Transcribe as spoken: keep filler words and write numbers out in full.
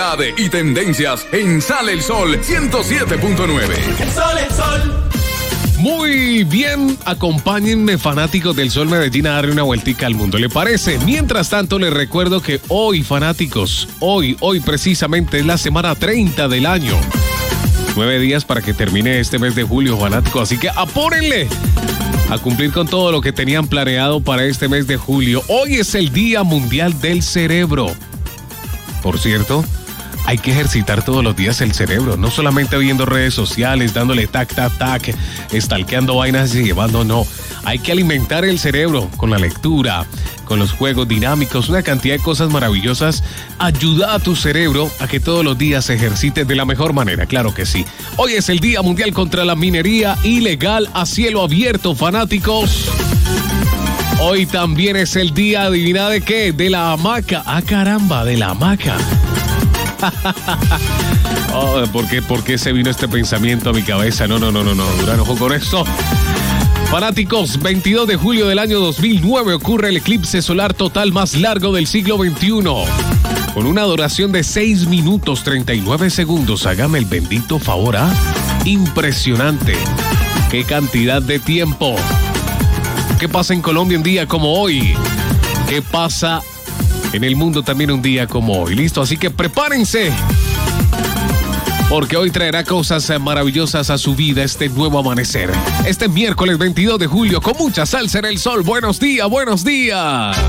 actualidad y tendencias en Sale el Sol ciento siete punto nueve. El sol, el sol. Muy bien, acompáñenme, fanáticos del Sol Medellín, a darle una vueltica al mundo, ¿le parece? Mientras tanto, les recuerdo que hoy, fanáticos, hoy, hoy precisamente es la semana treinta del año. Nueve días para que termine este mes de julio, fanáticos, así que apúrenle a cumplir con todo lo que tenían planeado para este mes de julio. Hoy es el Día Mundial del Cerebro. Por cierto, hay que ejercitar todos los días el cerebro, no solamente viendo redes sociales, dándole tac, tac, tac, stalkeando vainas y llevando, no. Hay que alimentar el cerebro con la lectura, con los juegos dinámicos, una cantidad de cosas maravillosas. Ayuda a tu cerebro a que todos los días se ejercite de la mejor manera, claro que sí. Hoy es el Día Mundial contra la Minería Ilegal a Cielo Abierto, fanáticos. Hoy también es el día, ¿adivina de qué? De la hamaca. Ah, caramba, de la hamaca. Oh, ¿por qué, ¿Por qué se vino este pensamiento a mi cabeza? No, no, no, no, no, Durán, ojo con esto. Fanáticos, veintidós de julio del año dos mil nueve ocurre el eclipse solar total más largo del siglo veintiuno. Con una duración de seis minutos treinta y nueve segundos. Hágame el bendito favor, ¿ah? Impresionante. ¡Qué cantidad de tiempo! ¿Qué pasa en Colombia un día como hoy? ¿Qué pasa en el mundo también un día como hoy? Listo, así que prepárense, porque hoy traerá cosas maravillosas a su vida este nuevo amanecer. Este miércoles veintidós de julio con mucha salsa en el sol. Buenos días, buenos días.